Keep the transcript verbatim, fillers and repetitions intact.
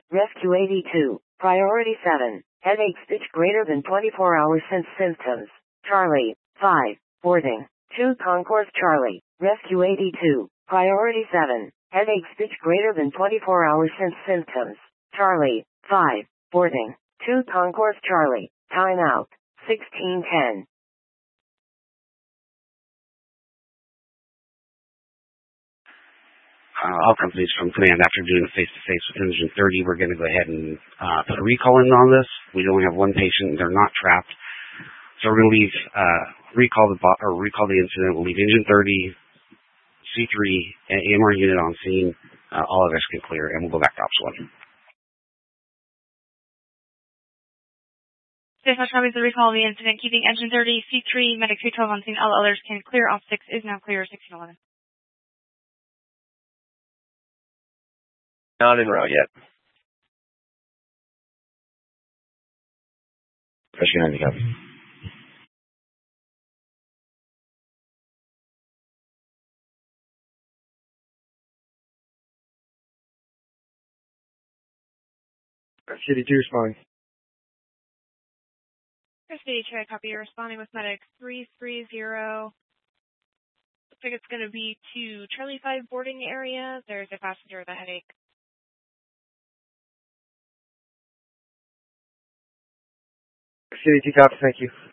Rescue eighty-two. Priority seven. Headache stitch greater than twenty-four hours since symptoms. Charlie. five. Boarding. two Concourse Charlie. Rescue eighty-two. Priority seven. Headache stitch greater than twenty-four hours since symptoms. Charlie. five. Boarding. two Concourse Charlie. Time out. sixteen ten. Uh, all companies from command after doing a face-to-face with Engine thirty, we're going to go ahead and uh, put a recall in on this. We only have one patient. They're not trapped. So we're going to leave, uh, recall the bo- or recall the incident. We'll leave Engine thirty, C three, and A M R unit on scene. Uh, all of us can clear, and we'll go back to Ops one. Dispatch copies the recall of the incident, keeping Engine thirty, C three, Medic three twelve on scene. All others can clear. Ops six is now clear, sixteen eleven. Not en route yet. Rescue ninety copy. Rescue eighty-two responding. Rescue eighty-two, I copy. You're responding with Medic three three zero. Looks like it's going to be to Charlie five boarding area. There's a passenger with a headache. Rescue eighty-two copy, thank you.